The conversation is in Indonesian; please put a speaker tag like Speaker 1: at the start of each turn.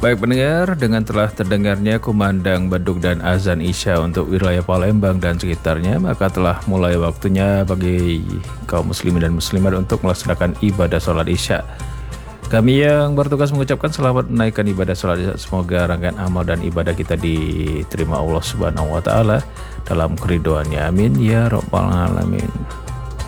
Speaker 1: Baik pendengar, dengan telah terdengarnya kumandang beduk dan azan Isya untuk wilayah Palembang dan sekitarnya, maka telah mulai waktunya bagi kaum muslimin dan muslimat untuk melaksanakan ibadah sholat Isya. Kami yang bertugas mengucapkan selamat menaikkan ibadah sholat Isya. Semoga rangkaian amal dan ibadah kita diterima Allah Subhanahu wa Ta'ala dalam keridhoannya. Amin ya Rabbal Alamin.